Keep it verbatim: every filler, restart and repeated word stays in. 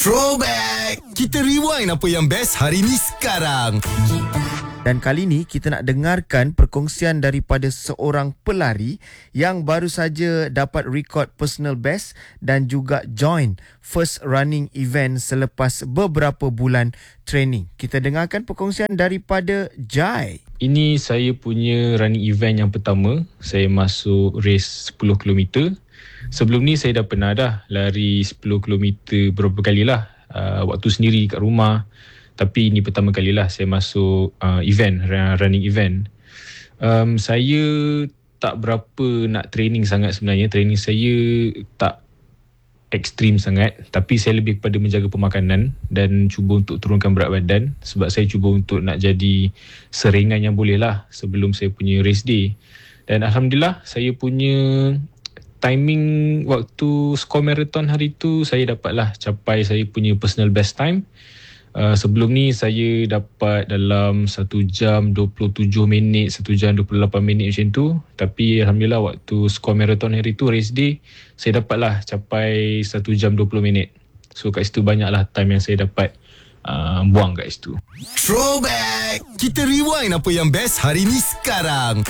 Throwback! Kita rewind apa yang best hari ni sekarang. Dan kali ni kita nak dengarkan perkongsian daripada seorang pelari yang baru saja dapat rekod personal best dan juga join first running event selepas beberapa bulan training. Kita dengarkan perkongsian daripada Jai. Ini saya punya running event yang pertama. Saya masuk race sepuluh kilometer. Sebelum ni saya dah pernah dah lari sepuluh kilometer beberapa kali lah. Uh, waktu sendiri kat rumah. Tapi ini pertama kali lah saya masuk uh, event, running event. Um, saya tak berapa nak training sangat sebenarnya. Training saya tak ekstrim sangat. Tapi saya lebih kepada menjaga pemakanan dan cuba untuk turunkan berat badan. Sebab saya cuba untuk nak jadi seringan yang boleh lah sebelum saya punya race day. Dan Alhamdulillah saya punya timing waktu skor marathon hari tu saya dapatlah capai saya punya personal best time. Uh, sebelum ni saya dapat dalam satu jam dua puluh tujuh minit, satu jam dua puluh lapan minit macam tu. Tapi Alhamdulillah waktu skor marathon hari tu, race day, saya dapatlah capai satu jam dua puluh minit. So kat situ banyaklah time yang saya dapat uh, buang kat situ. Throwback! Kita rewind apa yang best hari ni sekarang.